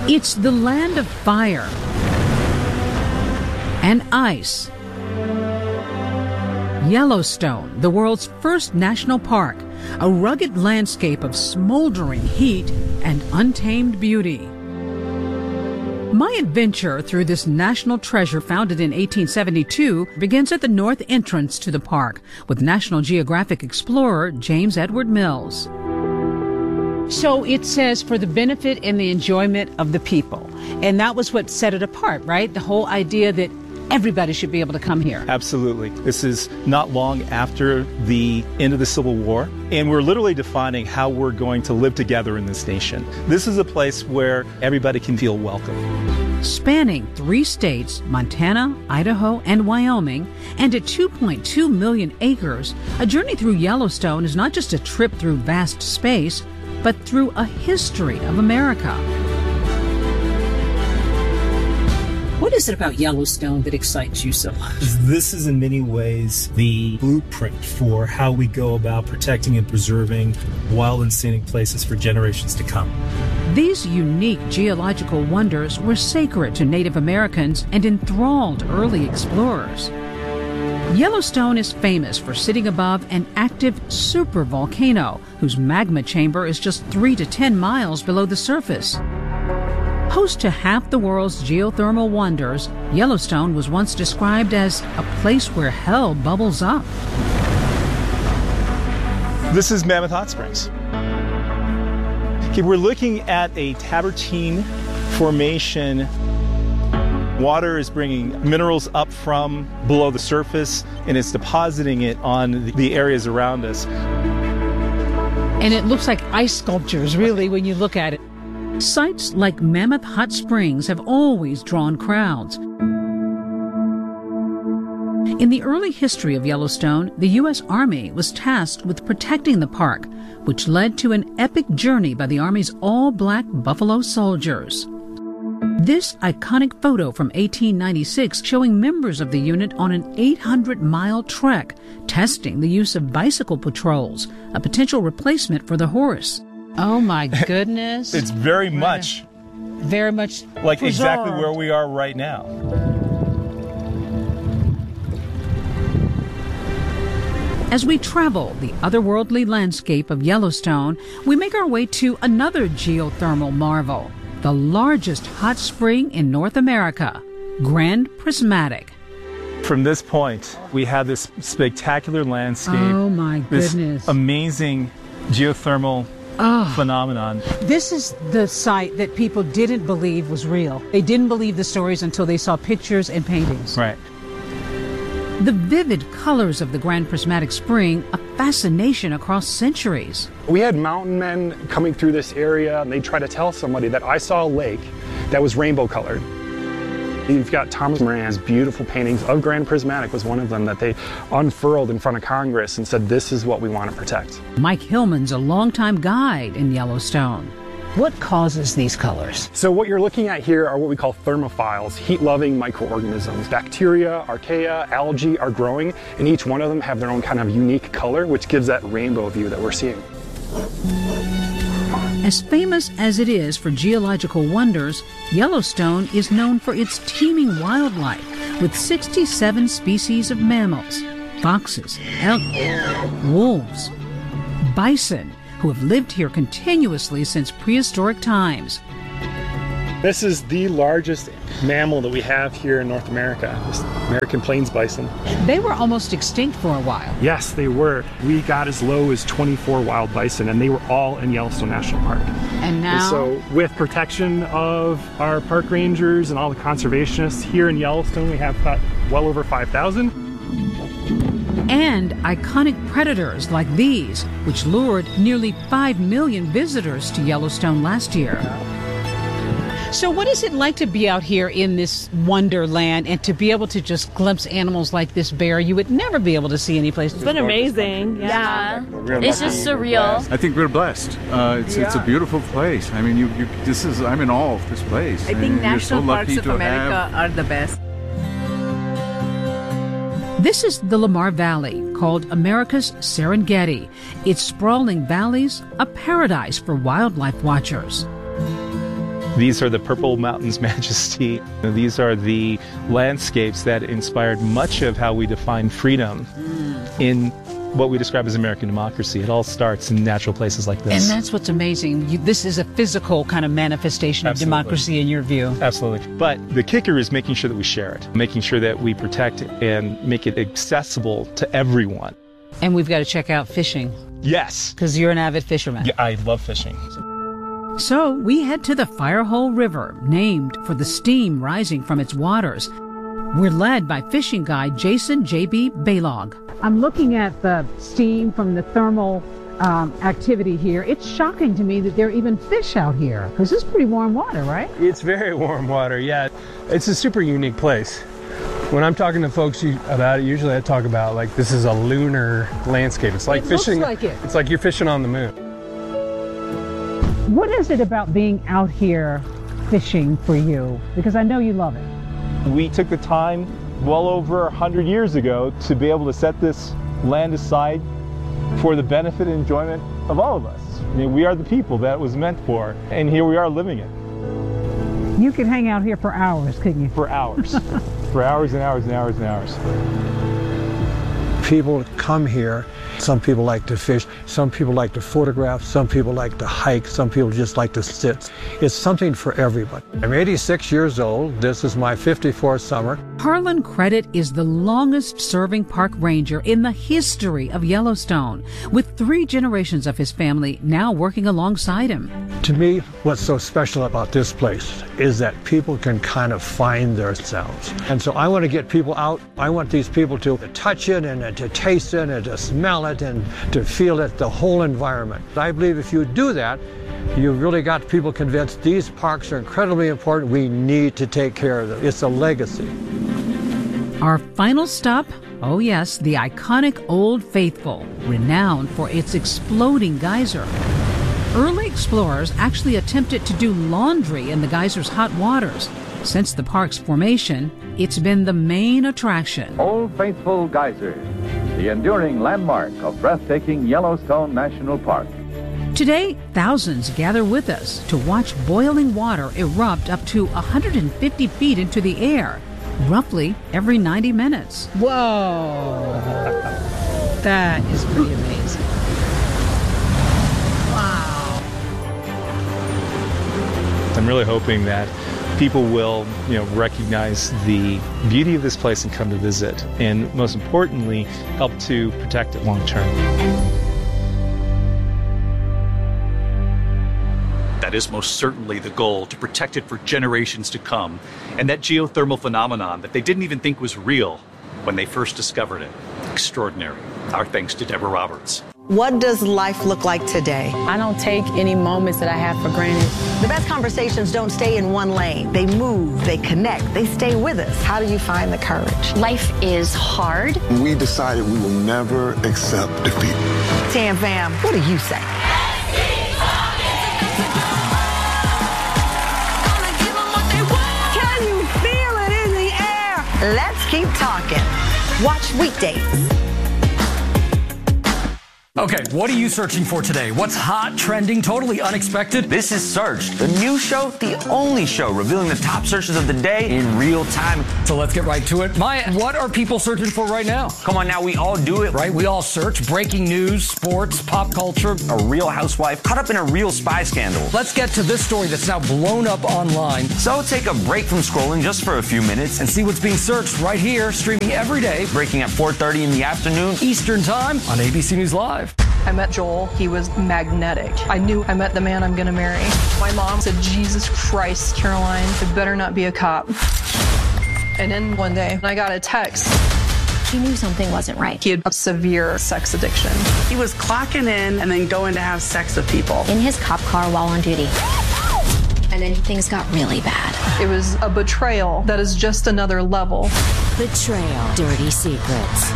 It's the land of fire and ice. Yellowstone, the world's first national park, a rugged landscape of smoldering heat and untamed beauty. My adventure through this national treasure founded in 1872 begins at the north entrance to the park with National Geographic explorer James Edward Mills. So it says for the benefit and the enjoyment of the people. And that was what set it apart, right? The whole idea that everybody should be able to come here. Absolutely. This is not long after the end of the Civil War, and we're literally defining how we're going to live together in this nation. This is a place where everybody can feel welcome. Spanning 3 states, Montana, Idaho, and Wyoming, and at 2.2 million acres, a journey through Yellowstone is not just a trip through vast space, but through a history of America. What is it about Yellowstone that excites you so much? This is in many ways the blueprint for how we go about protecting and preserving wild and scenic places for generations to come. These unique geological wonders were sacred to Native Americans and enthralled early explorers. Yellowstone is famous for sitting above an active supervolcano whose magma chamber is just 3 to 10 miles below the surface. Host to half the world's geothermal wonders, Yellowstone was once described as a place where hell bubbles up. This is Mammoth Hot Springs. Okay, we're looking at a Tabertine Formation. Water is bringing minerals up from below the surface, and it's depositing it on the areas around us. And it looks like ice sculptures, really, when you look at it. Sites like Mammoth Hot Springs have always drawn crowds. In the early history of Yellowstone, the U.S. Army was tasked with protecting the park, which led to an epic journey by the Army's all-black Buffalo Soldiers. This iconic photo from 1896 showing members of the unit on an 800-mile trek, testing the use of bicycle patrols, a potential replacement for the horse. Oh my goodness. It's very much preserved. like exactly where we are right now. As we travel the otherworldly landscape of Yellowstone, we make our way to another geothermal marvel, the largest hot spring in North America, Grand Prismatic. From this point, we have this spectacular landscape. Oh my goodness. This amazing geothermal phenomenon. This is the site that people didn't believe was real. They didn't believe the stories until they saw pictures and paintings. Right. The vivid colors of the Grand Prismatic Spring, a fascination across centuries. We had mountain men coming through this area, and they try to tell somebody that I saw a lake that was rainbow colored. You've got Thomas Moran's beautiful paintings of Grand Prismatic was one of them that they unfurled in front of Congress and said, this is what we want to protect. Mike Hillman's a longtime guide in Yellowstone. What causes these colors? So what you're looking at here are what we call thermophiles, heat-loving microorganisms. Bacteria, archaea, algae are growing, and each one of them have their own kind of unique color, which gives that rainbow view that we're seeing. As famous as it is for geological wonders, Yellowstone is known for its teeming wildlife, with 67 species of mammals, foxes, elk, wolves, bison, who have lived here continuously since prehistoric times. This is the largest mammal that we have here in North America, this American plains bison. They were almost extinct for a while. Yes, they were. We got as low as 24 wild bison, and they were all in Yellowstone National Park. And now? And so with protection of our park rangers and all the conservationists here in Yellowstone, we have got well over 5,000. And iconic predators like these, which lured nearly 5 million visitors to Yellowstone last year. So what is it like to be out here in this wonderland and to be able to just glimpse animals like this bear you would never be able to see anyplace? It's been amazing. Yeah. It's just surreal. I think we're blessed. It's a beautiful place. I mean, I'm in awe of this place. I think national so parks of America are the best. This is the Lamar Valley, called America's Serengeti. Its sprawling valleys, a paradise for wildlife watchers. These are the Purple Mountains Majesty. These are the landscapes that inspired much of how we define freedom in what we describe as American democracy. It all starts in natural places like this. And that's what's amazing. This is a physical kind of manifestation of democracy in your view. Absolutely. But the kicker is making sure that we share it, making sure that we protect it and make it accessible to everyone. And we've got to check out fishing. Yes. Because you're an avid fisherman. Yeah, I love fishing. So we head to the Firehole River, named for the steam rising from its waters. We're led by fishing guide Jason J.B. Baylog. I'm looking at the steam from the thermal activity here. It's shocking to me that there are even fish out here, because this is pretty warm water, right? It's very warm water, yeah. It's a super unique place. When I'm talking to folks about it, usually I talk about like this is a lunar landscape. It's like fishing. Looks like it. It's like you're fishing on the moon. What is it about being out here fishing for you? Because I know you love it. We took the time well over 100 years ago to be able to set this land aside for the benefit and enjoyment of all of us. I mean, we are the people that it was meant for, and here we are living it. You could hang out here for hours, couldn't you? For hours. For hours and hours and hours and hours. People come here. Some people like to fish, some people like to photograph, some people like to hike, some people just like to sit. It's something for everybody. I'm 86 years old. This is my 54th summer. Harlan Credit is the longest-serving park ranger in the history of Yellowstone, with 3 generations of his family now working alongside him. To me, what's so special about this place is that people can kind of find themselves. And so I want to get people out. I want these people to touch it and to taste it and to smell it and to feel it, the whole environment. I believe if you do that, you've really got people convinced these parks are incredibly important. We need to take care of them. It's a legacy. Our final stop, oh yes, the iconic Old Faithful, renowned for its exploding geyser. Early explorers actually attempted to do laundry in the geyser's hot waters. Since the park's formation, it's been the main attraction. Old Faithful Geyser, the enduring landmark of breathtaking Yellowstone National Park. Today, thousands gather with us to watch boiling water erupt up to 150 feet into the air, roughly every 90 minutes. Whoa! That is pretty amazing. Wow. I'm really hoping that people will, recognize the beauty of this place and come to visit, and most importantly, help to protect it long term. That is most certainly the goal, to protect it for generations to come. And that geothermal phenomenon that they didn't even think was real when they first discovered it. Extraordinary. Our thanks to Deborah Roberts. What does life look like today? I don't take any moments that I have for granted. The best conversations don't stay in one lane. They move, they connect, they stay with us. How do you find the courage? Life is hard. We decided we will never accept defeat. Tam Fam, what do you say? Can you feel it in the air? Let's keep talking. Watch weekdays. Okay, what are you searching for today? What's hot, trending, totally unexpected? This is Searched, the new show, the only show revealing the top searches of the day in real time. So let's get right to it. Maya, what are people searching for right now? Come on now, we all do it. Right, we all search breaking news, sports, pop culture. A real housewife caught up in a real spy scandal. Let's get to this story that's now blown up online. So take a break from scrolling just for a few minutes and see what's being searched right here, streaming every day. Breaking at 4:30 in the afternoon. Eastern Time on ABC News Live. I met Joel. He was magnetic. I knew I met the man I'm gonna marry. My mom said, Jesus Christ, Caroline, it better not be a cop. And then one day, I got a text. He knew something wasn't right. He had a severe sex addiction. He was clocking in and then going to have sex with people. In his cop car while on duty. And then things got really bad. It was a betrayal that is just another level. Betrayal. Dirty Secrets.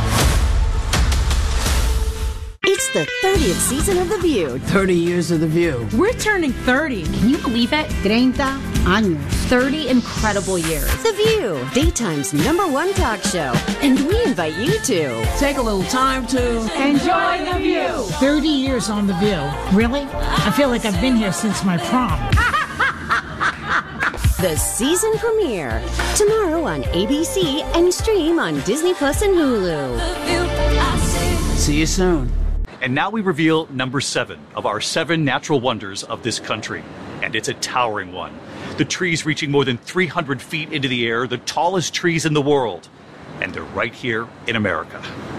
It's the 30th season of The View. 30 years of The View. We're turning 30. Can you believe it? 30 años. 30 incredible years. The View, daytime's #1 talk show. And we invite you to take a little time to enjoy The View. 30 years on The View. Really? I feel like I've been here since my prom. The season premiere. Tomorrow on ABC and stream on Disney Plus and Hulu. See you soon. And now we reveal number 7 of our 7 natural wonders of this country. And it's a towering one. The trees reaching more than 300 feet into the air, the tallest trees in the world. And they're right here in America.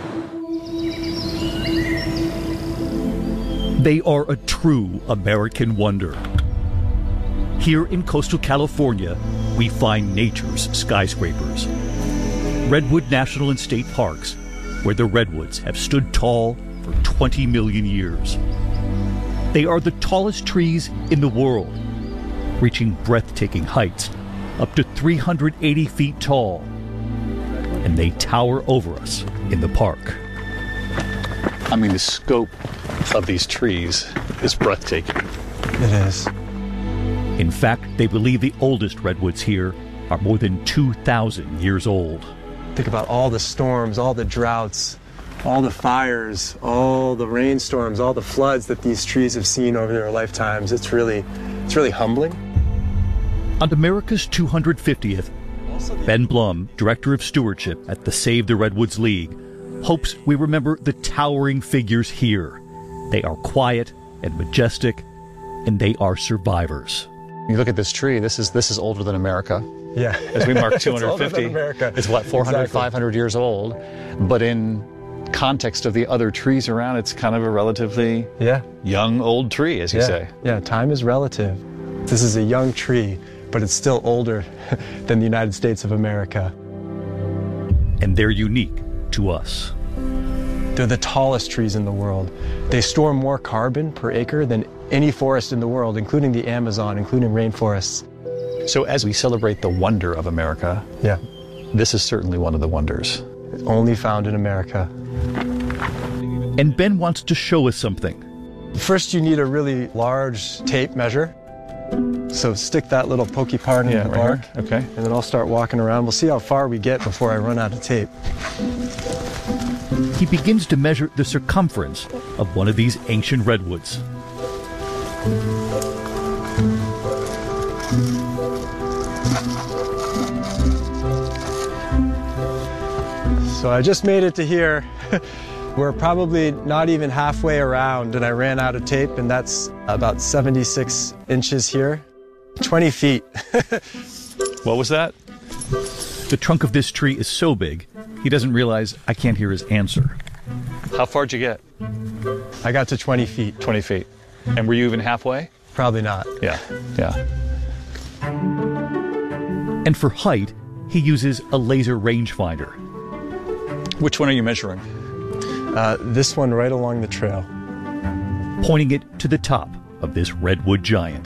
They are a true American wonder. Here in coastal California, we find nature's skyscrapers. Redwood National and State Parks, where the redwoods have stood tall for 20 million years. They are the tallest trees in the world, reaching breathtaking heights, up to 380 feet tall. And they tower over us in the park. I mean, the scope of these trees is breathtaking. It is. In fact, they believe the oldest redwoods here are more than 2,000 years old. Think about all the storms, all the droughts, all the fires, all the rainstorms, all the floods that these trees have seen over their lifetimes. It's really humbling. On America's 250th, Ben Blum, Director of Stewardship at the Save the Redwoods League, hopes we remember the towering figures here. They are quiet and majestic, and they are survivors. You look at this tree, this is older than America. Yeah. As we mark 250, it's older than America. It's what, 400, exactly. 500 years old. But in context of the other trees around, it's kind of a relatively young, old tree, as you say. Yeah, time is relative. This is a young tree, but it's still older than the United States of America. And they're unique to us. They're the tallest trees in the world. They store more carbon per acre than any forest in the world, including the Amazon, including rainforests. So as we celebrate the wonder of America, this is certainly one of the wonders. Only found in America. And Ben wants to show us something. First, you need a really large tape measure. So stick that little pokey part in the bark. Here. Okay. And then I'll start walking around. We'll see how far we get before I run out of tape. He begins to measure the circumference of one of these ancient redwoods. So I just made it to here. We're probably not even halfway around, and I ran out of tape, and that's about 76 inches here. 20 feet. What was that? The trunk of this tree is so big, he doesn't realize I can't hear his answer. How far'd you get? I got to 20 feet. 20 feet. And were you even halfway? Probably not. Yeah. And for height, he uses a laser rangefinder. Which one are you measuring? This one right along the trail. Pointing it to the top of this redwood giant.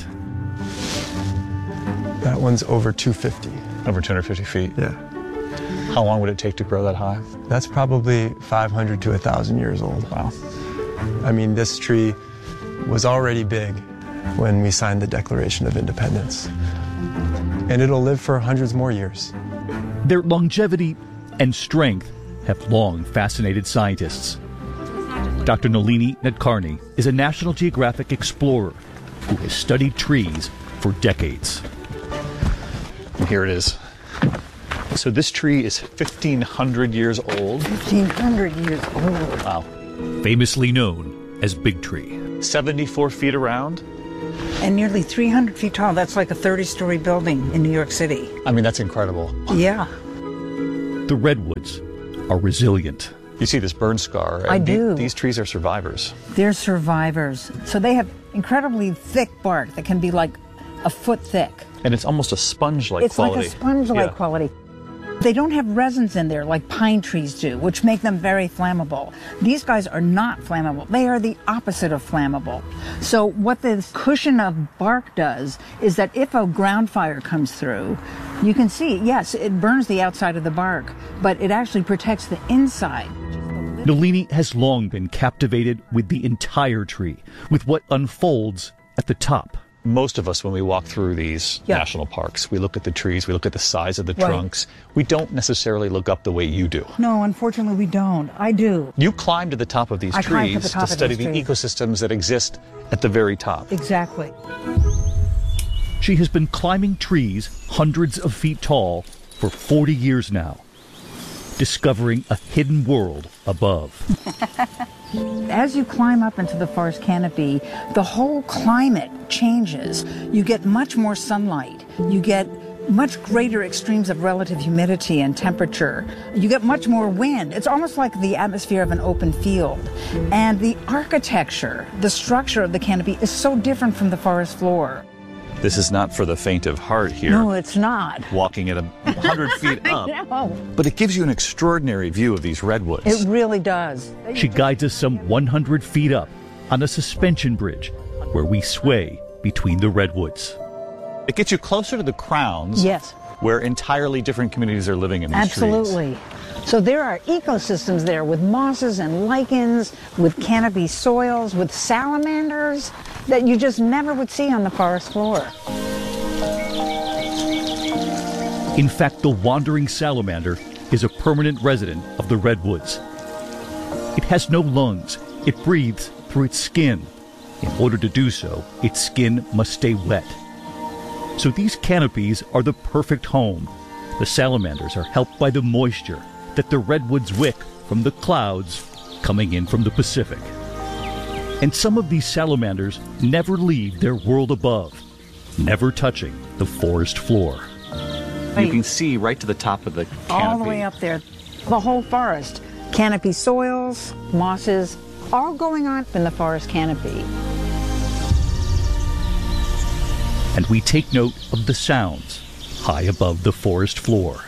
That one's over 250. Over 250 feet? Yeah. How long would it take to grow that high? That's probably 500 to 1,000 years old. Wow. I mean, this tree was already big when we signed the Declaration of Independence. And it'll live for hundreds more years. Their longevity and strength have long fascinated scientists. Dr. Nalini Nadkarni is a National Geographic explorer who has studied trees for decades. And here it is. So this tree is 1,500 years old. 1,500 years old. Wow. Famously known as Big Tree. 74 feet around. And nearly 300 feet tall. That's like a 30-story building in New York City. I mean, that's incredible. Yeah. The redwoods are resilient. You see this burn scar. I do. These trees are survivors. They're survivors. So they have incredibly thick bark that can be like a foot thick. And it's almost a sponge-like quality. It's like a sponge-like quality. They don't have resins in there like pine trees do, which make them very flammable. These guys are not flammable. They are the opposite of flammable. So what this cushion of bark does is that if a ground fire comes through, you can see, yes, it burns the outside of the bark, but it actually protects the inside. Nalini has long been captivated with the entire tree, with what unfolds at the top. Most of us, when we walk through these national parks, we look at the trees, we look at the size of the trunks. We don't necessarily look up the way you do. No, unfortunately we don't. I do. You climb to the top of these trees to study the ecosystems that exist at the very top. Exactly. She has been climbing trees hundreds of feet tall for 40 years now, discovering a hidden world above. As you climb up into the forest canopy, the whole climate changes. You get much more sunlight. You get much greater extremes of relative humidity and temperature. You get much more wind. It's almost like the atmosphere of an open field. And the architecture, the structure of the canopy is so different from the forest floor. This is not for the faint of heart here. No, it's not. Walking at 100 feet up. I know. But it gives you an extraordinary view of these redwoods. It really does. She guides us some 100 feet up on a suspension bridge where we sway between the redwoods. It gets you closer to the crowns. Yes. Where entirely different communities are living in these Absolutely. trees. So there are ecosystems there with mosses and lichens, with canopy soils, with salamanders that you just never would see on the forest floor. In fact, the wandering salamander is a permanent resident of the redwoods. It has no lungs. It breathes through its skin. In order to do so, its skin must stay wet. So these canopies are the perfect home. The salamanders are helped by the moisture that the redwoods wick from the clouds coming in from the Pacific. And some of these salamanders never leave their world above, never touching the forest floor. You can see right to the top of the canopy. All the way up there, the whole forest. Canopy soils, mosses, all going on in the forest canopy. And we take note of the sounds high above the forest floor.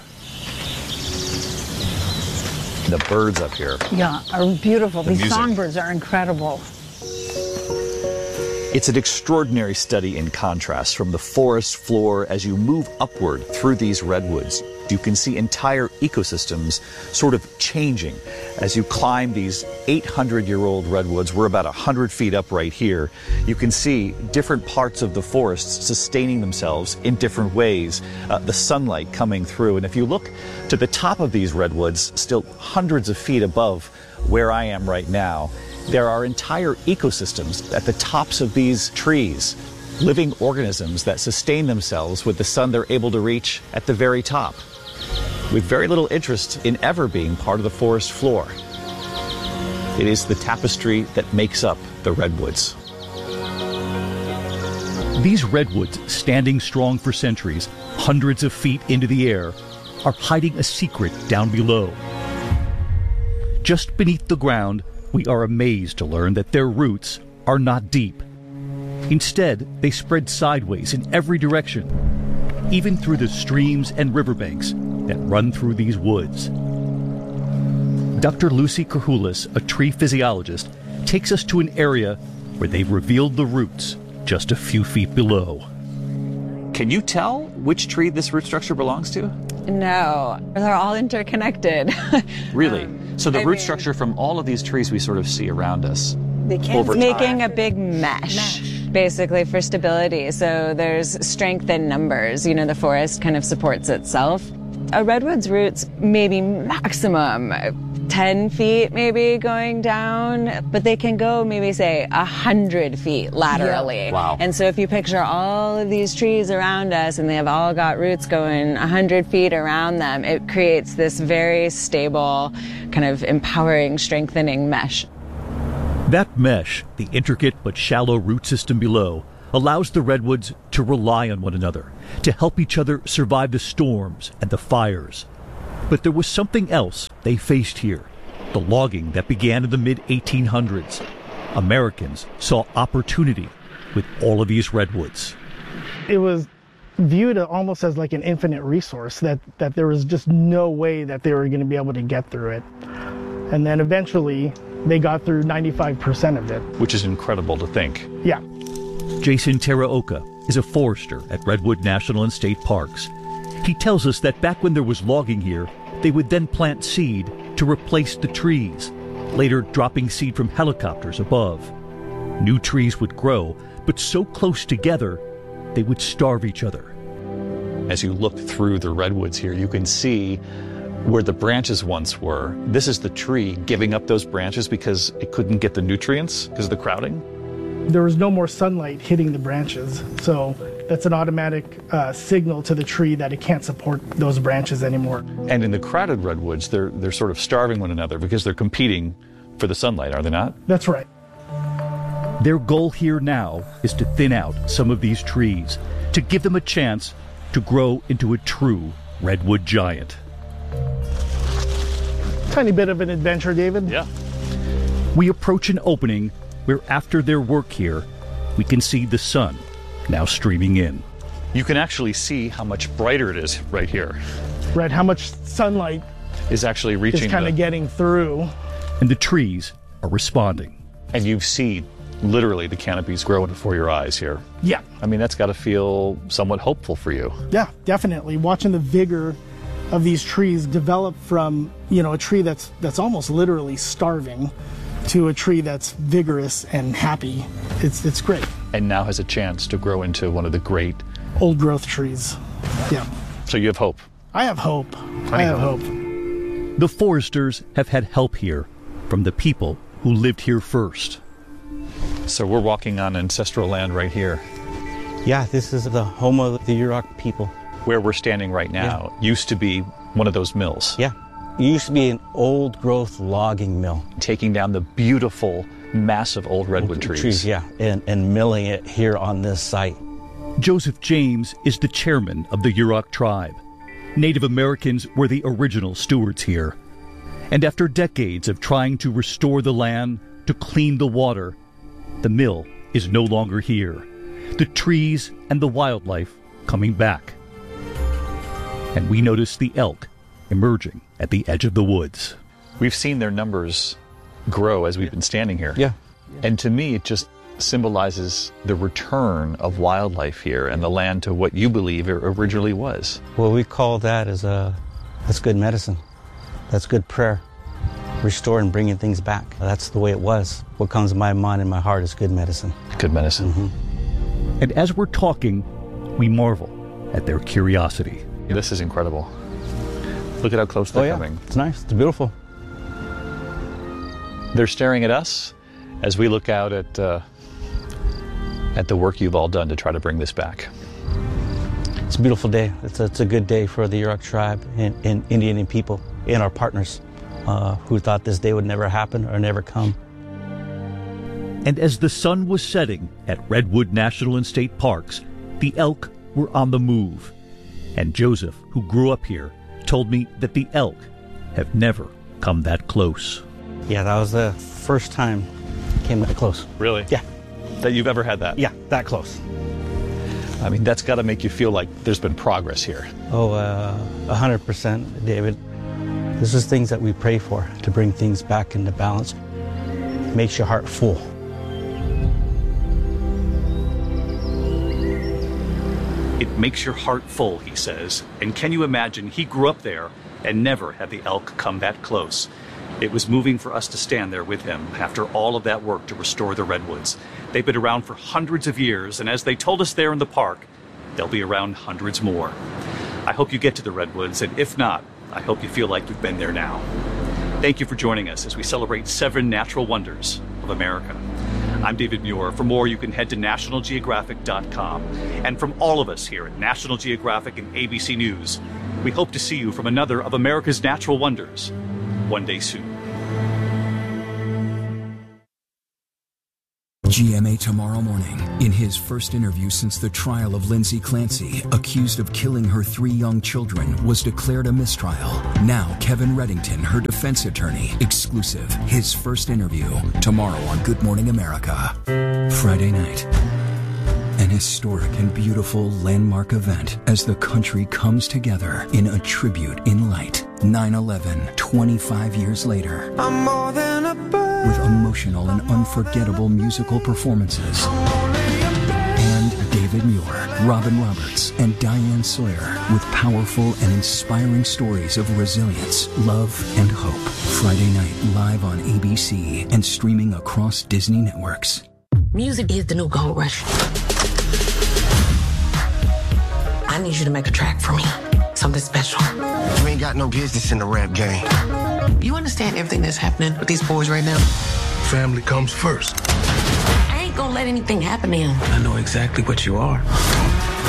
The birds up here. Yeah, are beautiful. These music. songbirds are incredible. It's an extraordinary study in contrast from the forest floor as you move upward through these redwoods. You can see entire ecosystems sort of changing as you climb these 800-year-old redwoods. We're about 100 feet up right here. You can see different parts of the forests sustaining themselves in different ways, the sunlight coming through. And if you look to the top of these redwoods, still hundreds of feet above where I am right now, there are entire ecosystems at the tops of these trees, living organisms that sustain themselves with the sun they're able to reach at the very top, with very little interest in ever being part of the forest floor. It is the tapestry that makes up the redwoods. These redwoods, standing strong for centuries, hundreds of feet into the air, are hiding a secret down below. Just beneath the ground, we are amazed to learn that their roots are not deep. Instead, they spread sideways in every direction, even through the streams and riverbanks that run through these woods. Dr. Lucy Kerhulis, a tree physiologist, takes us to an area where they've revealed the roots just a few feet below. Can you tell which tree this root structure belongs to? No, they're all interconnected. Really? So the root structure from all of these trees we sort of see around us over time. Making a big mesh, basically, for stability. So there's strength in numbers. You know, the forest kind of supports itself. A redwood's roots maybe maximum 10 feet maybe going down, but they can go maybe say 100 feet laterally. Yeah. Wow. And so if you picture all of these trees around us and they have all got roots going 100 feet around them, it creates this very stable, kind of empowering, strengthening mesh. That mesh, the intricate but shallow root system below, allows the redwoods to rely on one another, to help each other survive the storms and the fires. But there was something else they faced here, the logging that began in the mid-1800s. Americans saw opportunity with all of these redwoods. It was viewed almost as like an infinite resource, that there was just no way that they were going to be able to get through it. And then eventually they got through 95% of it. Which is incredible to think. Yeah. Jason Teraoka is a forester at Redwood National and State Parks. He tells us that back when there was logging here, they would then plant seed to replace the trees, later dropping seed from helicopters above. New trees would grow, but so close together, they would starve each other. As you look through the redwoods here, you can see where the branches once were. This is the tree giving up those branches because it couldn't get the nutrients because of the crowding. There was no more sunlight hitting the branches, so That's an automatic signal to the tree that it can't support those branches anymore. And in the crowded redwoods, they're sort of starving one another because they're competing for the sunlight, are they not? That's right. Their goal here now is to thin out some of these trees, to give them a chance to grow into a true redwood giant. Tiny bit of an adventure, David. Yeah. We approach an opening where, after their work here, we can see the sun now streaming in. You can actually see how much brighter it is right here. Right, how much sunlight is actually reaching. Is kind of getting through. And the trees are responding. And you see literally the canopies growing before your eyes here. Yeah. I mean, that's got to feel somewhat hopeful for you. Yeah, definitely. Watching the vigor of these trees develop from, a tree that's almost literally starving to a tree that's vigorous and happy. It's great. And now has a chance to grow into one of the great old growth trees. Yeah. So you have hope. I have hope. I have hope. The foresters have had help here from the people who lived here first. So we're walking on ancestral land right here. Yeah, this is the home of the Yurok people. Where we're standing right now used to be one of those mills. Yeah. It used to be an old growth logging mill. Taking down the beautiful, massive old redwood trees. Yeah, and milling it here on this site. Joseph James is the chairman of the Yurok tribe. Native Americans were the original stewards here. And after decades of trying to restore the land, to clean the water, the mill is no longer here. The trees and the wildlife coming back. And we notice the elk emerging at the edge of the woods. We've seen their numbers grow as we've been standing here. Yeah. And to me, it just symbolizes the return of wildlife here and the land to what you believe it originally was. Well, we call that that's good medicine. That's good prayer. Restoring, bringing things back. That's the way it was. What comes to my mind and my heart is good medicine. Good medicine. Mm-hmm. And as we're talking, we marvel at their curiosity. This is incredible. Look at how close they're coming. It's nice. It's beautiful. They're staring at us as we look out at the work you've all done to try to bring this back. It's a beautiful day. It's a good day for the Yurok tribe and Indian people and our partners who thought this day would never happen or never come. And as the sun was setting at Redwood National and State Parks, the elk were on the move. And Joseph, who grew up here, told me that the elk have never come that close. Yeah, that was the first time it came that close. Really? Yeah. That you've ever had that? Yeah, that close. I mean, that's got to make you feel like there's been progress here. Oh, 100%, David. This is things that we pray for, to bring things back into balance. It makes your heart full. It makes your heart full, he says. And can you imagine, he grew up there and never had the elk come that close. It was moving for us to stand there with him after all of that work to restore the redwoods. They've been around for hundreds of years, and as they told us there in the park, they'll be around hundreds more. I hope you get to the redwoods, and if not, I hope you feel like you've been there now. Thank you for joining us as we celebrate 7 natural wonders of America. I'm David Muir. For more, you can head to nationalgeographic.com. And from all of us here at National Geographic and ABC News, we hope to see you from another of America's natural wonders one day soon. GMA tomorrow morning. In his first interview since the trial of Lindsay Clancy, accused of killing her 3 young children, was declared a mistrial. Now Kevin Reddington, her defense attorney, exclusive. His first interview tomorrow on Good Morning America. Friday night. An historic and beautiful landmark event as the country comes together in a tribute in light. 9/11, 25 years later. I'm more than a bird. With emotional and unforgettable musical performances. And David Muir, Robin Roberts, and Diane Sawyer with powerful and inspiring stories of resilience, love, and hope. Friday night live on ABC and streaming across Disney networks. Music is the new gold rush. I need you to make a track for me. Something special. You ain't got no business in the rap game. You understand everything that's happening with these boys right now? Family comes first. I ain't gonna let anything happen to him. I know exactly what you are.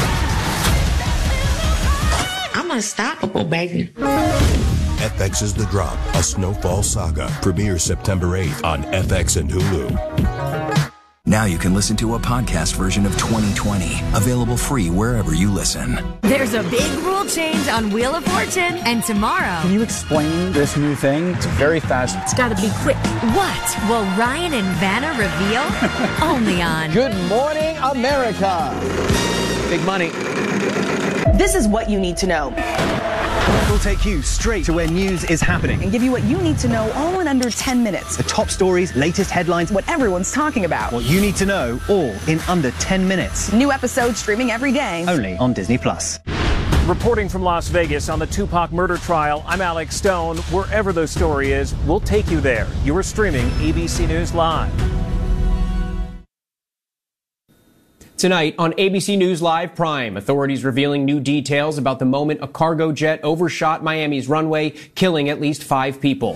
unstoppable, baby. FX's The Drop, a Snowfall saga, premieres September 8th on FX and Hulu. Now you can listen to a podcast version of 2020, available free wherever you listen. There's a big rule change on Wheel of Fortune, and tomorrow... Can you explain this new thing? It's very fast. It's gotta be quick. What will Ryan and Vanna reveal? Only on... Good Morning America. Big money. This is what you need to know. We'll take you straight to where news is happening and give you what you need to know all in under 10 minutes. The top stories, latest headlines, what everyone's talking about. What you need to know, all in under 10 minutes. New episodes streaming every day. Only on Disney+. Reporting from Las Vegas on the Tupac murder trial, I'm Alex Stone. Wherever the story is, we'll take you there. You are streaming ABC News Live. Tonight on ABC News Live Prime, authorities revealing new details about the moment a cargo jet overshot Miami's runway, killing at least 5 people.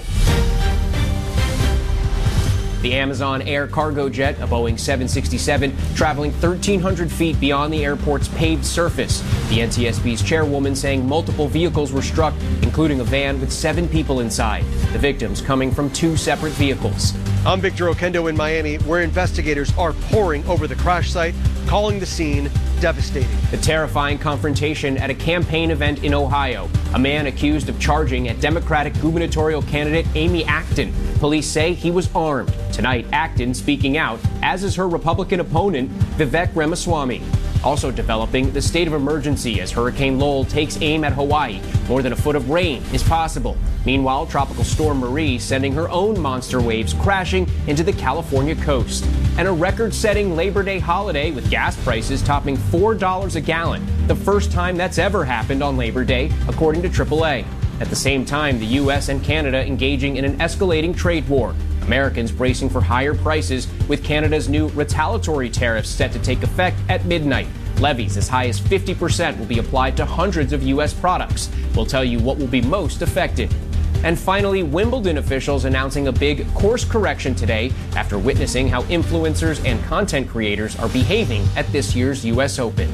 The Amazon Air cargo jet, a Boeing 767, traveling 1,300 feet beyond the airport's paved surface. The NTSB's chairwoman saying multiple vehicles were struck, including a van with 7 people inside. The victims coming from 2 separate vehicles. I'm Victor Okendo in Miami, where investigators are poring over the crash site, calling the scene devastating. The terrifying confrontation at a campaign event in Ohio. A man accused of charging at Democratic gubernatorial candidate Amy Acton. Police say he was armed. Tonight, Acton speaking out, as is her Republican opponent, Vivek Ramaswamy. Also developing the state of emergency as Hurricane Lowell takes aim at Hawaii. More than a foot of rain is possible. Meanwhile, Tropical Storm Marie sending her own monster waves crashing into the California coast. And a record-setting Labor Day holiday with gas prices topping $4 a gallon. The first time that's ever happened on Labor Day, according to AAA. At the same time, the U.S. and Canada engaging in an escalating trade war. Americans bracing for higher prices with Canada's new retaliatory tariffs set to take effect at midnight. Levies as high as 50% will be applied to hundreds of U.S. products. We'll tell you what will be most affected. And finally, Wimbledon officials announcing a big course correction today after witnessing how influencers and content creators are behaving at this year's U.S. Open.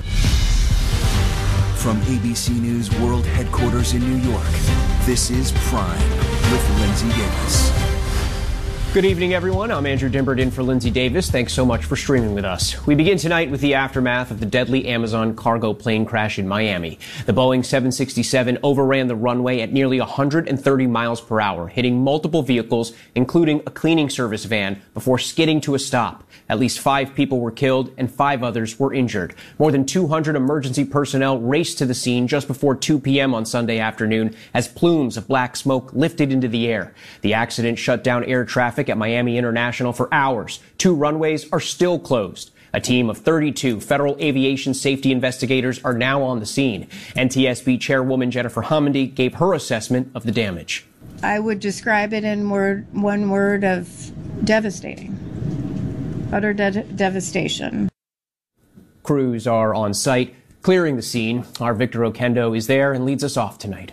From ABC News World Headquarters in New York, this is Prime with Lindsay Davis. Good evening, everyone. I'm Andrew Dimbert in for Lindsay Davis. Thanks so much for streaming with us. We begin tonight with the aftermath of the deadly Amazon cargo plane crash in Miami. The Boeing 767 overran the runway at nearly 130 miles per hour, hitting multiple vehicles, including a cleaning service van, before skidding to a stop. At least 5 people were killed and 5 others were injured. More than 200 emergency personnel raced to the scene just before 2 p.m. on Sunday afternoon as plumes of black smoke lifted into the air. The accident shut down air traffic at Miami International for hours. 2 runways are still closed. A team of 32 federal aviation safety investigators are now on the scene. NTSB chairwoman Jennifer Homendy gave her assessment of the damage. I would describe it in one word of devastating. Utter devastation. Crews are on site clearing the scene. Our Victor Okendo is there and leads us off tonight.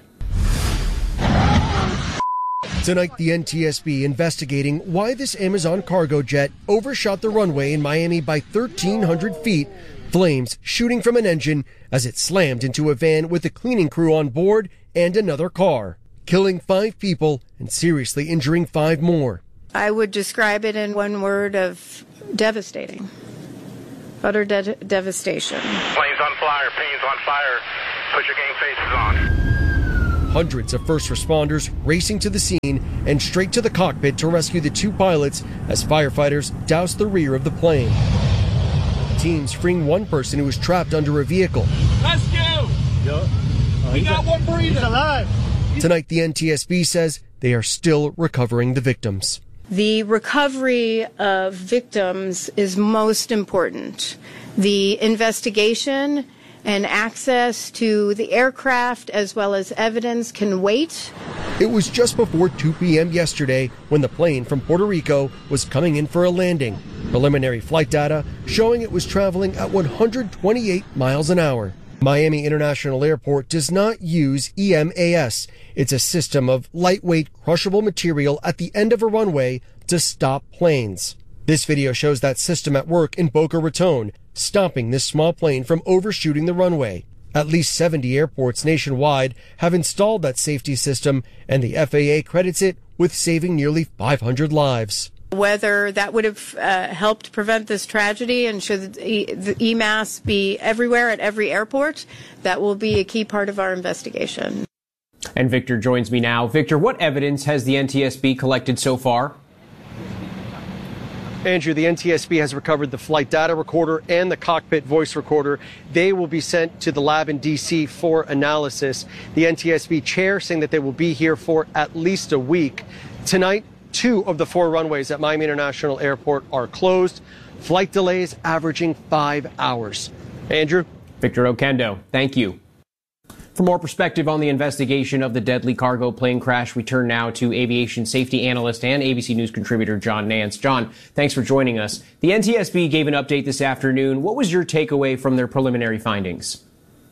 Tonight, the NTSB investigating why this Amazon cargo jet overshot the runway in Miami by 1,300 feet, flames shooting from an engine as it slammed into a van with a cleaning crew on board and another car, killing 5 people and seriously injuring 5 more. I would describe it in one word of devastating. Utter devastation. Planes on fire, panes on fire. Put your game faces on. Hundreds of first responders racing to the scene and straight to the cockpit to rescue the 2 pilots as firefighters doused the rear of the plane. Teams freeing 1 person who was trapped under a vehicle. Rescue! We got one breathing. He's alive. Tonight, the NTSB says they are still recovering the victims. The recovery of victims is most important. The investigation and access to the aircraft as well as evidence can wait. It was just before 2 p.m. yesterday when the plane from Puerto Rico was coming in for a landing. Preliminary flight data showing it was traveling at 128 miles an hour. Miami International Airport does not use EMAS. It's a system of lightweight, crushable material at the end of a runway to stop planes. This video shows that system at work in Boca Raton, stopping this small plane from overshooting the runway. At least 70 airports nationwide have installed that safety system, and the FAA credits it with saving nearly 500 lives. Whether that would have helped prevent this tragedy, and should the EMAS be everywhere at every airport, that will be a key part of our investigation. And Victor joins me now. Victor, what evidence has the NTSB collected so far? Andrew, the NTSB has recovered the flight data recorder and the cockpit voice recorder. They will be sent to the lab in D.C. for analysis. The NTSB chair saying that they will be here for at least a week. Tonight, 2 of the 4 runways at Miami International Airport are closed. Flight delays averaging 5 hours. Andrew? Victor Oquendo, thank you. For more perspective on the investigation of the deadly cargo plane crash, we turn now to aviation safety analyst and ABC News contributor John Nance. John, thanks for joining us. The NTSB gave an update this afternoon. What was your takeaway from their preliminary findings?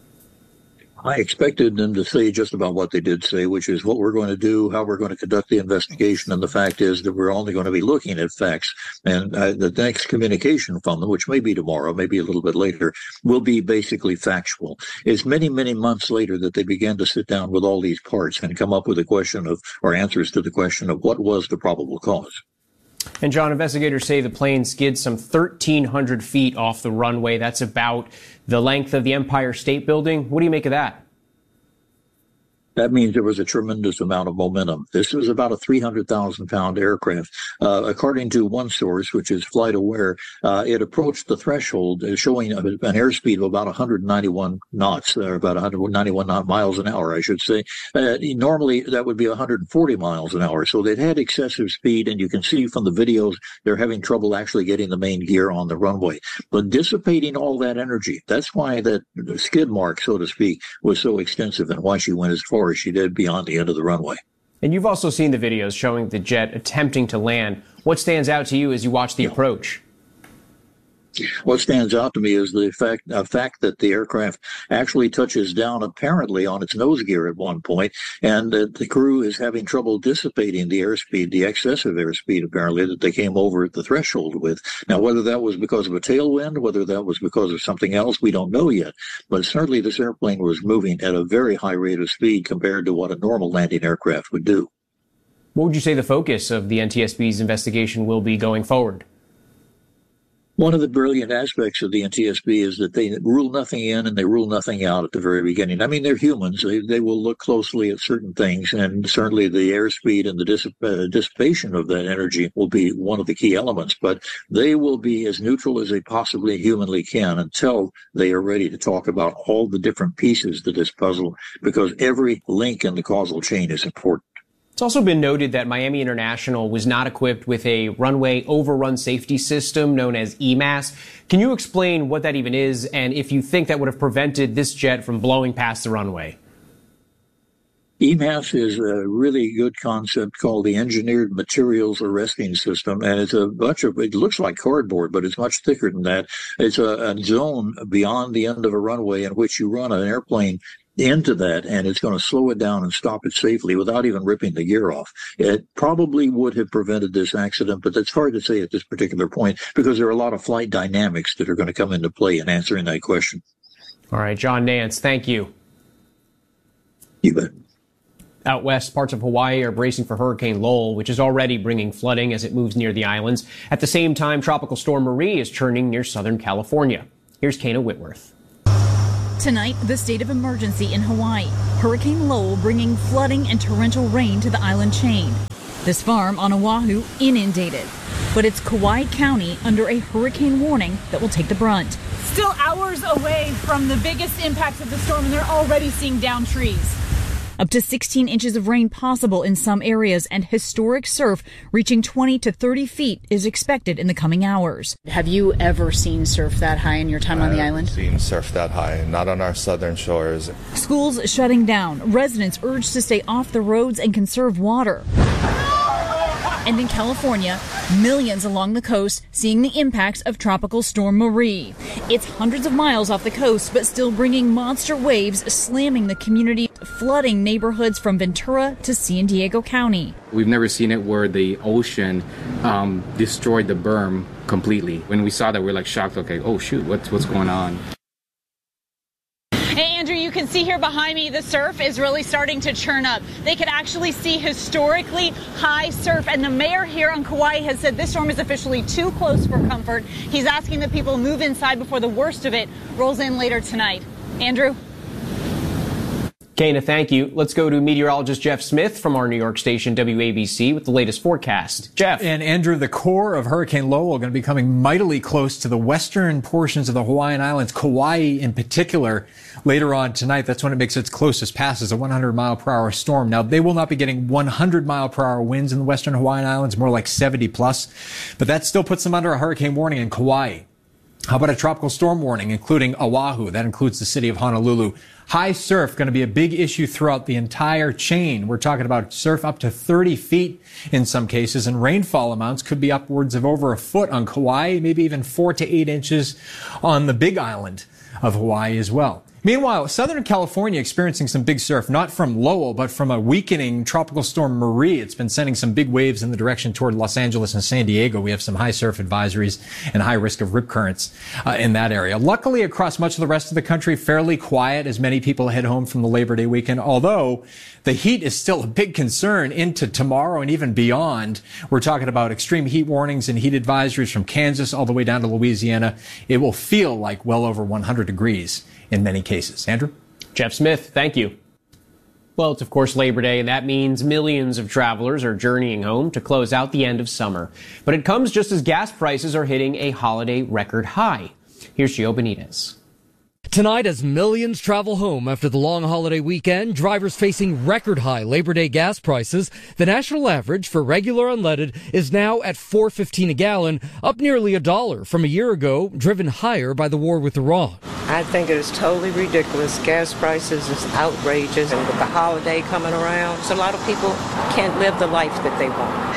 I expected them to say just about what they did say, which is what we're going to do, how we're going to conduct the investigation, and the fact is that we're only going to be looking at facts. And the next communication from them, which may be tomorrow, maybe a little bit later, will be basically factual. It's many, many months later that they began to sit down with all these parts and come up with a question of, or answers to the question of, what was the probable cause. And John, investigators say the plane skid some 1,300 feet off the runway. That's about the length of the Empire State Building. What do you make of that? That means there was a tremendous amount of momentum. This was about a 300,000-pound aircraft. According to one source, which is FlightAware, it approached the threshold showing an airspeed of about 191 knots, or about 191 miles an hour, I should say. Normally, that would be 140 miles an hour. So they'd had excessive speed, and you can see from the videos they're having trouble actually getting the main gear on the runway. But dissipating all that energy, that's why that skid mark, so to speak, was so extensive and why she went as far as she did beyond the end of the runway. And you've also seen the videos showing the jet attempting to land. What stands out to you as you watch the approach? What stands out to me is the fact that the aircraft actually touches down apparently on its nose gear at one point, and that the crew is having trouble dissipating the airspeed, the excessive airspeed apparently that they came over at the threshold with. Now, whether that was because of a tailwind, whether that was because of something else, we don't know yet. But certainly this airplane was moving at a very high rate of speed compared to what a normal landing aircraft would do. What would you say the focus of the NTSB's investigation will be going forward? One of the brilliant aspects of the NTSB is that they rule nothing in and they rule nothing out at the very beginning. I mean, they're humans. They will look closely at certain things, and certainly the airspeed and the dissipation of that energy will be one of the key elements. But they will be as neutral as they possibly humanly can until they are ready to talk about all the different pieces to this puzzle, because every link in the causal chain is important. It's also been noted that Miami International was not equipped with a runway overrun safety system known as EMAS. Can you explain what that even is, and if you think that would have prevented this jet from blowing past the runway? EMAS is a really good concept called the Engineered Materials Arresting System, and it's a bunch of, it looks like cardboard, but it's much thicker than that. It's a zone beyond the end of a runway in which you run an airplane into that, and it's going to slow it down and stop it safely without even ripping the gear off. It probably would have prevented this accident, but that's hard to say at this particular point because there are a lot of flight dynamics that are going to come into play in answering that question. All right, John Nance, thank you. You bet. Out west, parts of Hawaii are bracing for Hurricane Lowell, which is already bringing flooding as it moves near the islands. At the same time, Tropical Storm Marie is churning near Southern California. Here's Kana Whitworth. Tonight, the state of emergency in Hawaii. Hurricane Lowell bringing flooding and torrential rain to the island chain. This farm on Oahu inundated. But it's Kauai County under a hurricane warning that will take the brunt. Still hours away from the biggest impact of the storm, and they're already seeing downed trees. Up to 16 inches of rain possible in some areas, and historic surf reaching 20 to 30 feet is expected in the coming hours. Have you ever seen surf that high in your time on the island? I've seen surf that high, not on our southern shores. Schools shutting down. Residents urged to stay off the roads and conserve water. And in California, millions along the coast seeing the impacts of Tropical Storm Marie. It's hundreds of miles off the coast, but still bringing monster waves slamming the community, flooding neighborhoods from Ventura to San Diego County. We've never seen it where the ocean destroyed the berm completely. When we saw that, we were like shocked, okay, oh shoot, what's going on? Hey, Andrew, you can see here behind me, the surf is really starting to churn up. They could actually see historically high surf, and the mayor here on Kauai has said this storm is officially too close for comfort. He's asking that people move inside before the worst of it rolls in later tonight. Andrew? Kana, thank you. Let's go to meteorologist Jeff Smith from our New York station, WABC, with the latest forecast. Jeff. And Andrew, the core of Hurricane Lowell going to be coming mightily close to the western portions of the Hawaiian Islands, Kauai in particular, later on tonight. That's when it makes its closest passes, a 100-mile-per-hour storm. Now, they will not be getting 100-mile-per-hour winds in the western Hawaiian Islands, more like 70-plus. But that still puts them under a hurricane warning in Kauai. How about a tropical storm warning, including Oahu? That includes the city of Honolulu. High surf going to be a big issue throughout the entire chain. We're talking about surf up to 30 feet in some cases, and rainfall amounts could be upwards of over a foot on Kauai, maybe even 4 to 8 inches on the Big Island of Hawaii as well. Meanwhile, Southern California experiencing some big surf, not from Lowell, but from a weakening tropical storm Marie. It's been sending some big waves in the direction toward Los Angeles and San Diego. We have some high surf advisories and high risk of rip currents in that area. Luckily, across much of the rest of the country, fairly quiet as many people head home from the Labor Day weekend, although the heat is still a big concern into tomorrow and even beyond. We're talking about extreme heat warnings and heat advisories from Kansas all the way down to Louisiana. It will feel like well over 100 degrees in many cases. Andrew? Jeff Smith, thank you. Well, it's of course Labor Day, and that means millions of travelers are journeying home to close out the end of summer. But it comes just as gas prices are hitting a holiday record high. Here's Gio Benitez. Tonight, as millions travel home after the long holiday weekend, drivers facing record-high Labor Day gas prices. The national average for regular unleaded is now at $4.15 a gallon, up nearly $1 from a year ago, driven higher by the war with Iran. I think it is totally ridiculous. Gas prices is outrageous, and with the holiday coming around, so a lot of people can't live the life that they want.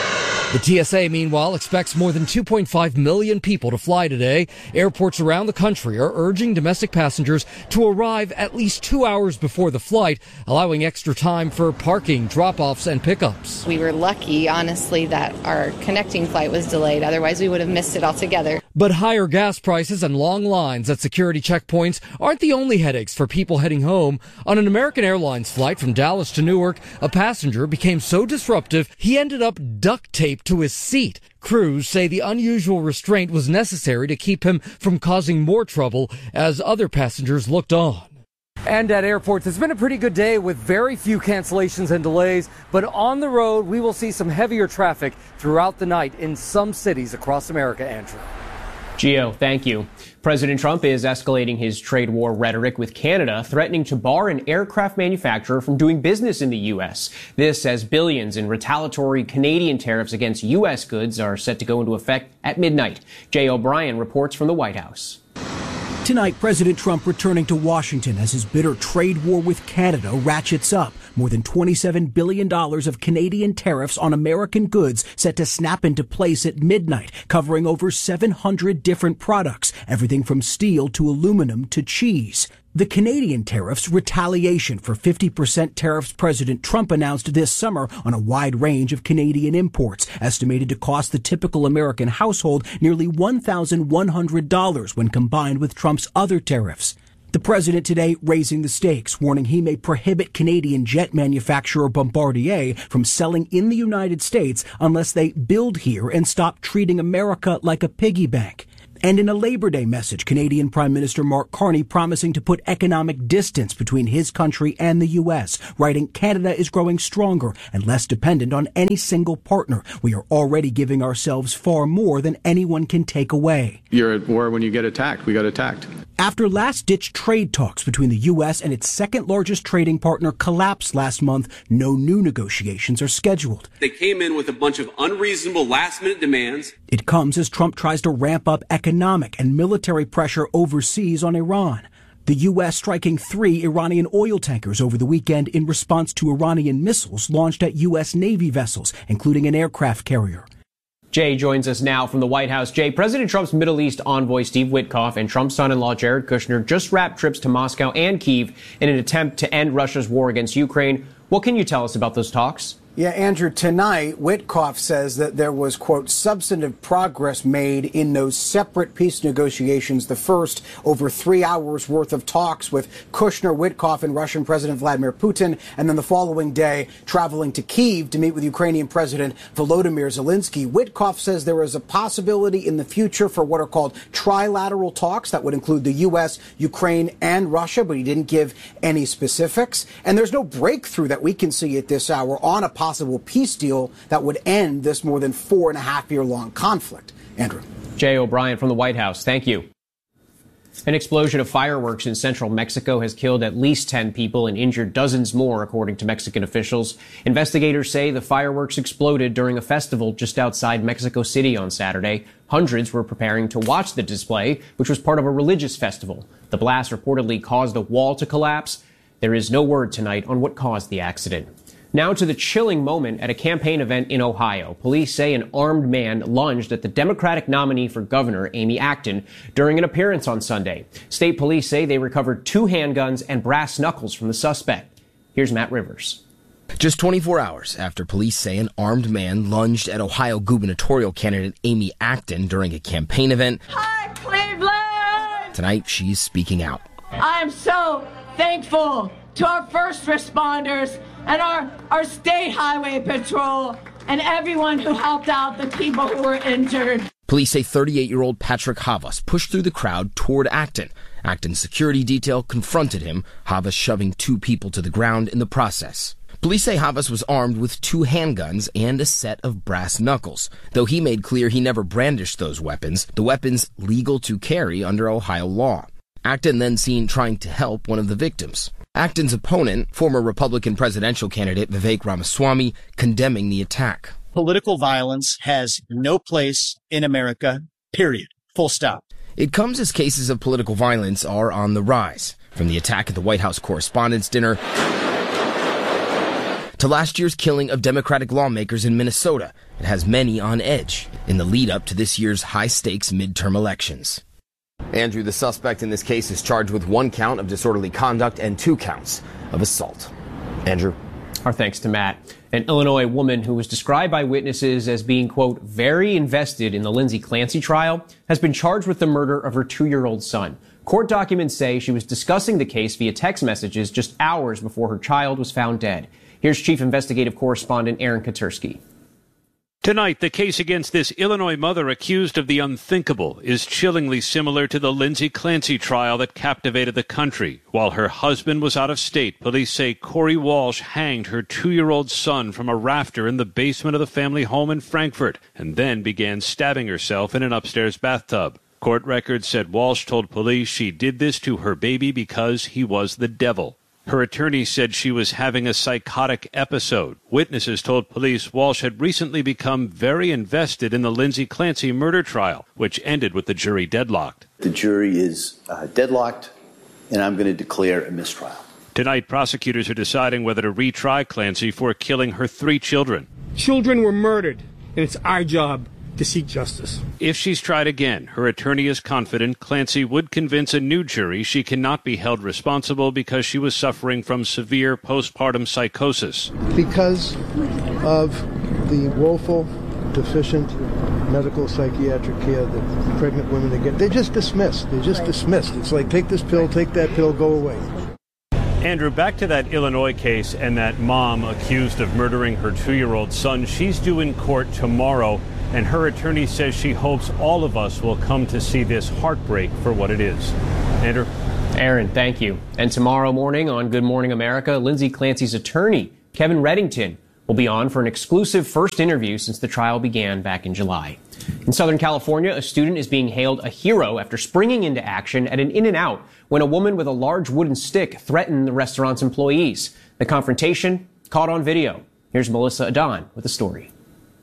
The TSA, meanwhile, expects more than 2.5 million people to fly today. Airports around the country are urging domestic passengers to arrive at least 2 hours before the flight, allowing extra time for parking, drop-offs, and pickups. We were lucky, honestly, that our connecting flight was delayed. Otherwise, we would have missed it altogether. But higher gas prices and long lines at security checkpoints aren't the only headaches for people heading home. On an American Airlines flight from Dallas to Newark, a passenger became so disruptive he ended up duct taped to his seat. Crews say the unusual restraint was necessary to keep him from causing more trouble as other passengers looked on. And at airports, it's been a pretty good day with very few cancellations and delays. But on the road, we will see some heavier traffic throughout the night in some cities across America, Andrew. Gio, thank you. President Trump is escalating his trade war rhetoric with Canada, threatening to bar an aircraft manufacturer from doing business in the U.S. This as billions in retaliatory Canadian tariffs against U.S. goods are set to go into effect at midnight. Jay O'Brien reports from the White House. Tonight, President Trump returning to Washington as his bitter trade war with Canada ratchets up. More than $27 billion of Canadian tariffs on American goods set to snap into place at midnight, covering over 700 different products, everything from steel to aluminum to cheese. The Canadian tariffs, retaliation for 50% tariffs President Trump announced this summer on a wide range of Canadian imports, estimated to cost the typical American household nearly $1,100 when combined with Trump's other tariffs. The president today raising the stakes, warning he may prohibit Canadian jet manufacturer Bombardier from selling in the United States unless they build here and stop treating America like a piggy bank. And in a Labor Day message, Canadian Prime Minister Mark Carney promising to put economic distance between his country and the U.S., writing, Canada is growing stronger and less dependent on any single partner. We are already giving ourselves far more than anyone can take away. You're at war when you get attacked. We got attacked. After last-ditch trade talks between the U.S. and its second-largest trading partner collapsed last month, no new negotiations are scheduled. They came in with a bunch of unreasonable last-minute demands. It comes as Trump tries to ramp up economic and military pressure overseas on Iran. The U.S. striking 3 Iranian oil tankers over the weekend in response to Iranian missiles launched at U.S. Navy vessels, including an aircraft carrier. Jay joins us now from the White House. Jay, President Trump's Middle East envoy Steve Witkoff and Trump's son-in-law Jared Kushner just wrapped trips to Moscow and Kyiv in an attempt to end Russia's war against Ukraine. What can you tell us about those talks? Yeah, Andrew, tonight, Witkoff says that there was, quote, substantive progress made in those separate peace negotiations. The first, over 3 hours worth of talks with Kushner, Witkoff, and Russian President Vladimir Putin. And then the following day, traveling to Kyiv to meet with Ukrainian President Volodymyr Zelensky. Witkoff says there is a possibility in the future for what are called trilateral talks. That would include the U.S., Ukraine, and Russia, but he didn't give any specifics. And there's no breakthrough that we can see at this hour on a possible peace deal that would end this more than 4.5-year-long conflict. Andrew. Jay O'Brien from the White House. Thank you. An explosion of fireworks in central Mexico has killed at least 10 people and injured dozens more, according to Mexican officials. Investigators say the fireworks exploded during a festival just outside Mexico City on Saturday. Hundreds were preparing to watch the display, which was part of a religious festival. The blast reportedly caused a wall to collapse. There is no word tonight on what caused the accident. Now to the chilling moment at a campaign event in Ohio. Police say an armed man lunged at the Democratic nominee for governor, Amy Acton, during an appearance on Sunday. State police say they recovered 2 handguns and brass knuckles from the suspect. Here's Matt Rivers. Just 24 hours after police say an armed man lunged at Ohio gubernatorial candidate Amy Acton during a campaign event. Hi, Cleveland! Tonight, she's speaking out. I am so thankful to our first responders and our state highway patrol and everyone who helped out the people who were injured. Police say 38-year-old Patrick Havas pushed through the crowd toward Acton. Acton's security detail confronted him, Havas shoving 2 people to the ground in the process. Police say Havas was armed with 2 handguns and a set of brass knuckles. Though he made clear he never brandished those weapons, the weapons legal to carry under Ohio law. Acton then seen trying to help one of the victims. Acton's opponent, former Republican presidential candidate Vivek Ramaswamy, condemning the attack. Political violence has no place in America, period. Full stop. It comes as cases of political violence are on the rise. From the attack at the White House Correspondents' Dinner to last year's killing of Democratic lawmakers in Minnesota, it has many on edge in the lead up to this year's high-stakes midterm elections. Andrew, the suspect in this case is charged with 1 count of disorderly conduct and 2 counts of assault. Andrew. Our thanks to Matt. An Illinois woman who was described by witnesses as being, quote, very invested in the Lindsay Clancy trial has been charged with the murder of her 2-year-old son. Court documents say she was discussing the case via text messages just hours before her child was found dead. Here's Chief Investigative Correspondent Aaron Katursky. Tonight, the case against this Illinois mother accused of the unthinkable is chillingly similar to the Lindsay Clancy trial that captivated the country. While her husband was out of state, police say Corey Walsh hanged her 2-year-old son from a rafter in the basement of the family home in Frankfort and then began stabbing herself in an upstairs bathtub. Court records said Walsh told police she did this to her baby because he was the devil. Her attorney said she was having a psychotic episode. Witnesses told police Walsh had recently become very invested in the Lindsay Clancy murder trial, which ended with the jury deadlocked. The jury is deadlocked, and I'm going to declare a mistrial. Tonight, prosecutors are deciding whether to retry Clancy for killing her 3 children. Children were murdered, and it's our job to seek justice. If she's tried again, her attorney is confident Clancy would convince a new jury she cannot be held responsible because she was suffering from severe postpartum psychosis. Because of the woeful, deficient medical psychiatric care that pregnant women get, they're just dismissed. They're just dismissed. It's like, take this pill, take that pill, go away. Andrew, back to that Illinois case and that mom accused of murdering her 2-year-old son. She's due in court tomorrow, and her attorney says she hopes all of us will come to see this heartbreak for what it is. Andrew? Aaron, thank you. And tomorrow morning on Good Morning America, Lindsay Clancy's attorney, Kevin Reddington, will be on for an exclusive first interview since the trial began back in July. In Southern California, a student is being hailed a hero after springing into action at an In-N-Out when a woman with a large wooden stick threatened the restaurant's employees. The confrontation caught on video. Here's Melissa Adon with the story.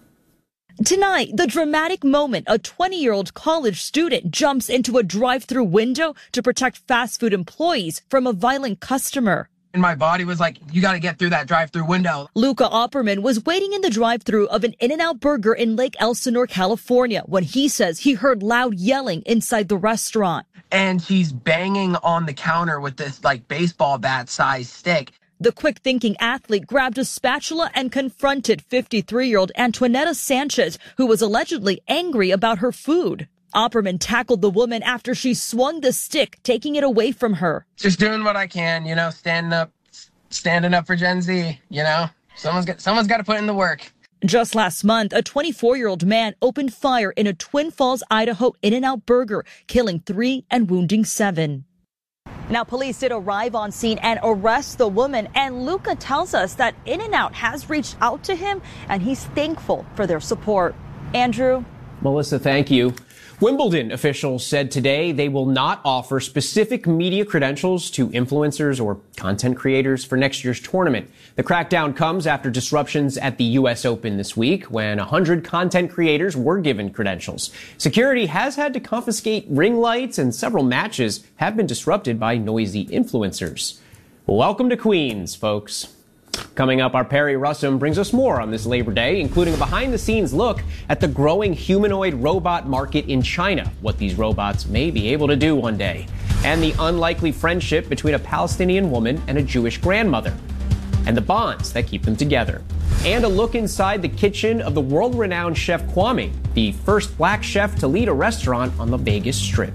Tonight, the dramatic moment, a 20-year-old college student jumps into a drive-thru window to protect fast food employees from a violent customer. And my body was like, you got to get through that drive-thru window. Luca Opperman was waiting in the drive-thru of an In-N-Out Burger in Lake Elsinore, California, when he says he heard loud yelling inside the restaurant. And she's banging on the counter with this like baseball bat-sized stick. The quick-thinking athlete grabbed a spatula and confronted 53-year-old Antoinetta Sanchez, who was allegedly angry about her food. Opperman tackled the woman after she swung the stick, taking it away from her. Just doing what I can, standing up for Gen Z, Someone's got to put in the work. Just last month, a 24-year-old man opened fire in a Twin Falls, Idaho In-N-Out burger, killing 3 and wounding 7. Now, police did arrive on scene and arrest the woman, and Luca tells us that In-N-Out has reached out to him, and he's thankful for their support. Andrew? Melissa, thank you. Wimbledon officials said today they will not offer specific media credentials to influencers or content creators for next year's tournament. The crackdown comes after disruptions at the U.S. Open this week when 100 content creators were given credentials. Security has had to confiscate ring lights, and several matches have been disrupted by noisy influencers. Welcome to Queens, folks. Coming up, our Perry Russum brings us more on this Labor Day, including a behind-the-scenes look at the growing humanoid robot market in China, what these robots may be able to do one day, and the unlikely friendship between a Palestinian woman and a Jewish grandmother, and the bonds that keep them together, and a look inside the kitchen of the world-renowned chef Kwame, the first black chef to lead a restaurant on the Vegas Strip.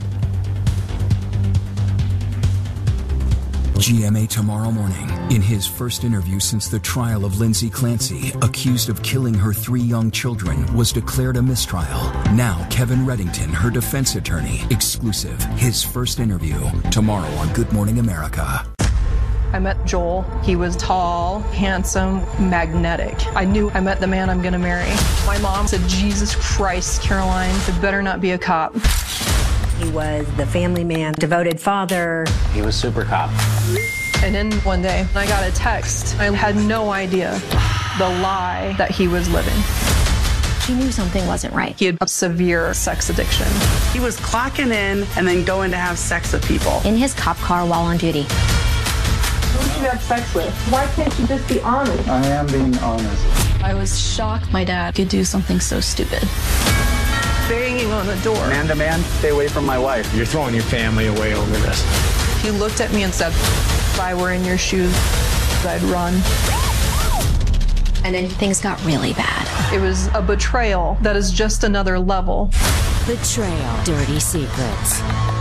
GMA tomorrow morning. In his first interview since the trial of Lindsay Clancy, accused of killing her 3 young children, was declared a mistrial. Now, Kevin Reddington, her defense attorney, exclusive. His first interview tomorrow on Good Morning America. I met Joel. He was tall, handsome, magnetic. I knew I met the man I'm going to marry. My mom said, Jesus Christ, Caroline, it better not be a cop. He was the family man, devoted father. He was super cop. And then one day, I got a text. I had no idea the lie that he was living. She knew something wasn't right. He had a severe sex addiction. He was clocking in and then going to have sex with people. In his cop car while on duty. Who did you have sex with? Why can't you just be honest? I am being honest. I was shocked my dad could do something so stupid. Banging on the door. Man to man, stay away from my wife. You're throwing your family away over this. He looked at me and said, if I were in your shoes, I'd run. And then things got really bad. It was a betrayal that is just another level. Betrayal. Dirty secrets.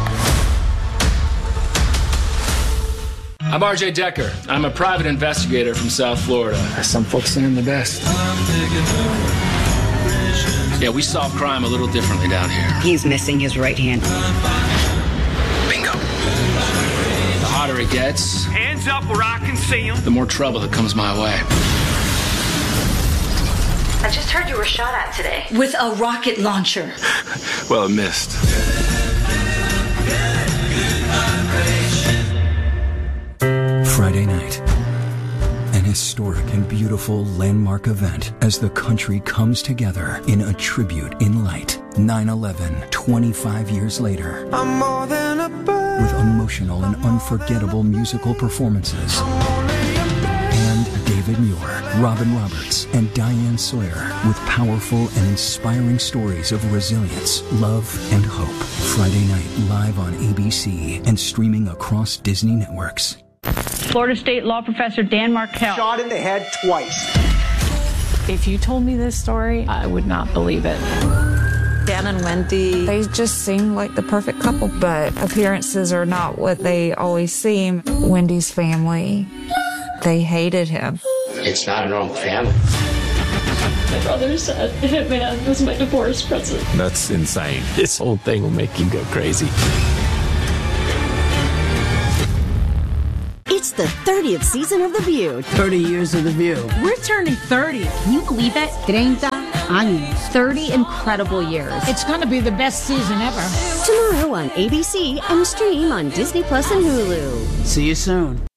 I'm RJ Decker. I'm a private investigator from South Florida. Some folks say I'm the best. Yeah, we solve crime a little differently down here. He's missing his right hand. Bingo. The hotter it gets, Hands up where I can see them. the more trouble that comes my way. I just heard you were shot at today. With a rocket launcher. Well, it missed. Friday night. An historic and beautiful landmark event as the country comes together in a tribute in light. 9/11, 25 years later. I'm more than a bird. With emotional and unforgettable musical performances. And David Muir, Robin Roberts, and Diane Sawyer with powerful and inspiring stories of resilience, love, and hope. Friday night live on ABC and streaming across Disney networks. Florida State law professor Dan Markell. Shot in the head twice. If you told me this story, I would not believe it. Dan and Wendy, they just seem like the perfect couple, but appearances are not what they always seem. Wendy's family, they hated him. It's not a normal family. My brother said the hitman was my divorce present. That's insane. This whole thing will make you go crazy. It's the 30th season of The View. 30 years of The View. We're turning 30. Can you believe it? 30 años. 30 incredible years. It's going to be the best season ever. Tomorrow on ABC and stream on Disney Plus and Hulu. See you soon.